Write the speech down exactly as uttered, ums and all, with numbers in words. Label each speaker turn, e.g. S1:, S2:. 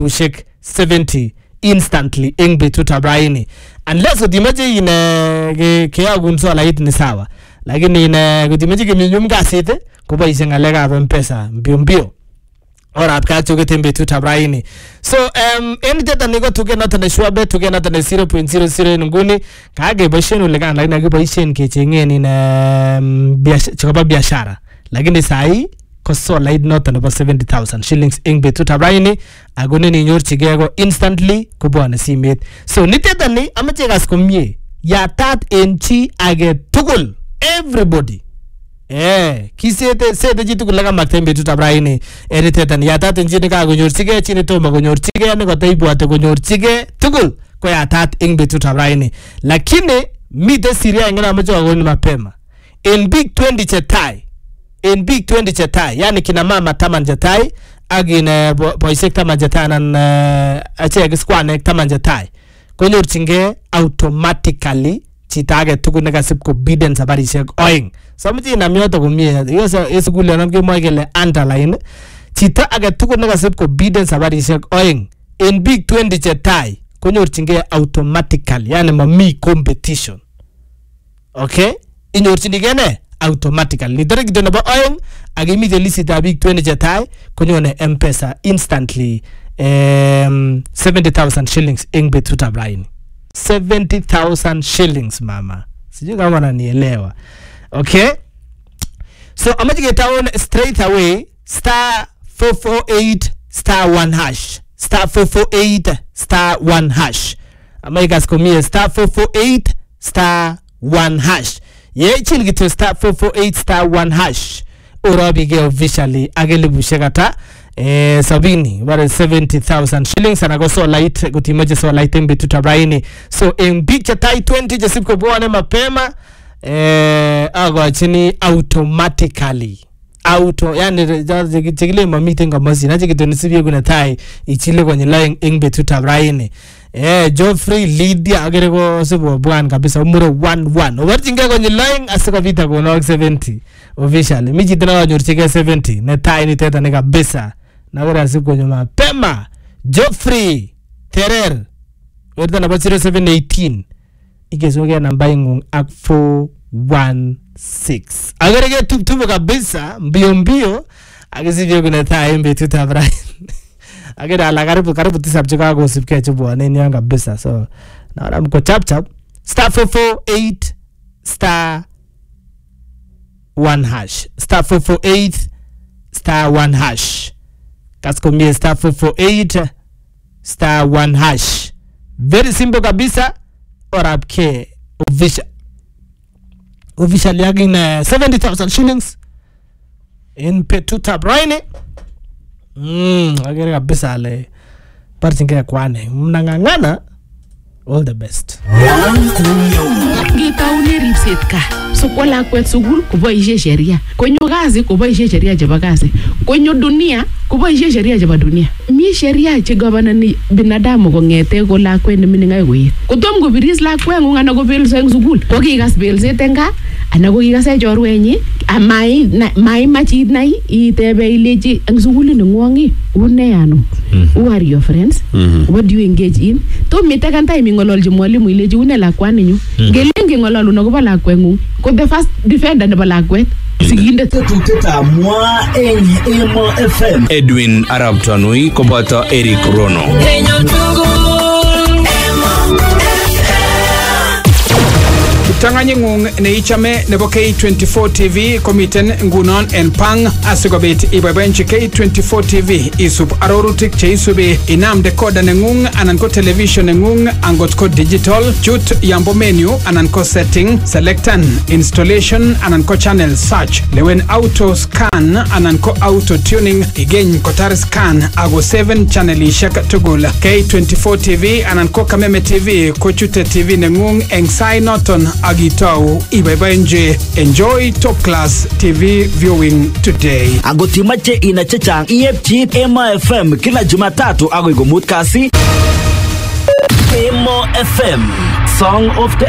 S1: ushek seventy instantly eng betutab raini. Unless utimeche ine keyagun solait ni sawa, lakini ine utimeche kemyumyum kasit koboishe ngalekab M-Pesa mbio mbio orat ka choket en betutab raini. So um en teta niko tuke noto ne Shwabet, tuke noto ne zero point zero zero nguni kakeboishen ole kan, lakini kakeboishen kechengen in chikoba biashara, lakini sai ko solait noto nebo seventy thousand shillings eng betutab raini agone ni nyorchigei ko instantly kubone simet. So niteta ni amache gas komie yatat en chi age tugul, everybody. Eh, kisete sete jitu kulaga makten betutab raini. En teta ni yatat en chi ne kakonyorchigei, chi ne tomo konyorchigei, ne kotaibwate konyorchigei tugul ko yatat eng betutab raini. Lakini mite siria ngena amache agoni mapema. En big twenty chetai in big twenty chetai, yani kina mama taman chetai agin boisek taman chetai nan achek skwanek taman chetai konyorchinge automatically chita age tugul nekasib ko biden sabarishek oeng. So mchi inam yoto komie yoso esukule nam kemoe kele underline chita age tugul nekasib ko biden sabarishek oeng in big twenty chetai konyorchinge automatically, yani mami competition. Okay, inyorchinige ne automatically. Nitore kitu nebo oeng agimite lisita big twenty chetai konyone M-Pesa instantly um, seventy thousand shillings eng betutab raini. seventy thousand shillings mama. Sijui kama wananielewa. Okay? So amaje getaon straight away star four four eight star one hash. Star four four eight star one hash. Amaje gas komie star four four eight star one hash. Ye chil gitu star four four eight star one hash. Urabi ge officially agelibu shekata eh sabini wale seventy thousand shillings anago so light kutimaje so light en betutab raini. So in big chetai twenty jesip ko bwane mapema eh ago chini automatically auto, yani jigile mamite ngomosi na jikitu nisibye kuna tai ichile kwenye line en betutab raini. Eh Geoffrey Lydia agerego sebo bwan kabisa umure one one overtinge kwenye line asiko vita kono seventy officially miji tena wanyorchige seventy ne tai ni teta ne kabisa na wera siku nyuma pema Geoffrey Terer werda na zero seven one eight igezoge namba ingung ak four one six agerege tup tup kabisa mbio mbio agesivyo kuna tai betutab raini. Agera ala karibu karibu tisap chika go sipke chubo neni anga bisa. So na ram ko chap chap star four four eight star one hash star four four eight star one hash kasko mie star four four eight star one hash. Very simple kabisa. Orapke official official yagin uh, seventy thousand shillings in betutab raini. Mm, agere kabisa le parchinge kwane mnangangana. All the best.
S2: Ngitaune ripset ka sokwa lakwet sugul koboishe sheria, konyo kazi koboishe sheria chebo kazi, konyo dunia koboishe sheria chebo dunia. Mi sheria che governani binadamu kongete ko lakwet nemining ay koet. Kotom kobiris lakwet ngung ana kobelso eng sugul, kokikas belset eng gaa ana kokikase chorwenyi amai mai machit nai itebe ilechi eng sugul ningwongi une ano. Who are your friends? Mm-hmm. What do you engage in? To mitakan time ngololji mwalimu ilechi une lakwani nyu. Gelenge ngololu nakoba lakwet ngung. Ko the first defender nebo lakwet siginde
S3: tuteta mwa eng Emo F M.
S4: Edwin Arab Tanui koboto Eric Rono.
S5: Tanganyingung ne ichame nebo K twenty-four T V komiten ngunon en pang asikobit ibabenchi K twenty-four T V isub arorutik che isubi inam decoder nengung anan ko television nengung angot ko digital chut yambo menu anan ko setting selectan installation anan ko channel search lewen auto scan anan ko auto tuning igeny kotar scan ago seven channel ishak tugul K twenty-four T V anan ko Kameme T V ko chute T V nengung eng sai noton agitau ibaibaenje. Enjoy top class T V viewing today.
S3: Agotimache ina chechang E F G Emo F M kila Jumatatu ago igomut kasi. Emo F M Song of the